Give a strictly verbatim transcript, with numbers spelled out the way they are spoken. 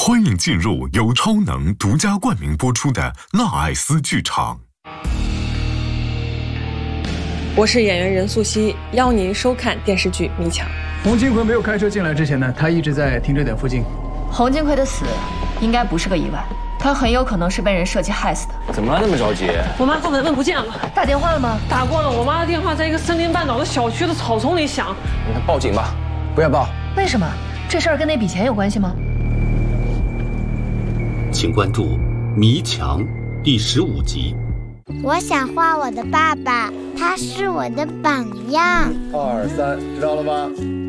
欢迎进入由超能独家冠名播出的《纳爱斯剧场》。 我是演员任素汐，邀您收看电视剧《迷墙》。 洪金奎没有开车进来之前呢，他一直在停车点附近。 洪金奎的死应该不是个意外，他很有可能是被人设计害死的。 怎么了？那么着急？ 我妈根本问不见了。 打电话了吗？ 打过了，我妈的电话在一个森林半岛的小区的草丛里响。 那报警吧。不要报。 为什么？这事儿跟那笔钱有关系吗？ 请关注《迷墙》第十五集。 我想画我的爸爸，他是我的榜样。 二三，知道了吗？